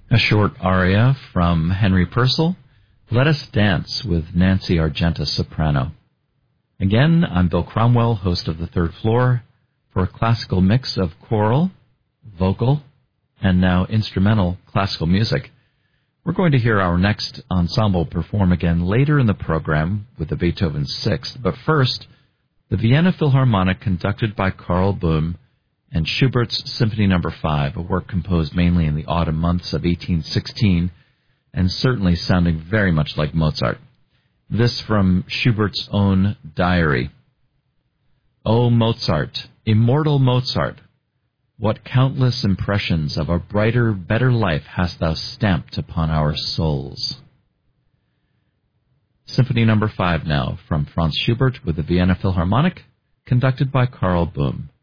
A short aria from Henry Purcell, Let Us Dance with Nancy Argenta soprano. Again, I'm Bill Cromwell, host of The Third Floor, for a classical mix of choral, vocal, and now instrumental classical music. We're going to hear our next ensemble perform again later in the program with the Beethoven Sixth, but first, the Vienna Philharmonic conducted by Karl Böhm and Schubert's Symphony No. 5, a work composed mainly in the autumn months of 1816 and certainly sounding very much like Mozart. This from Schubert's own diary. O Mozart, immortal Mozart, what countless impressions of a brighter, better life hast thou stamped upon our souls. Symphony No. 5 now from Franz Schubert with the Vienna Philharmonic, conducted by Karl Böhm.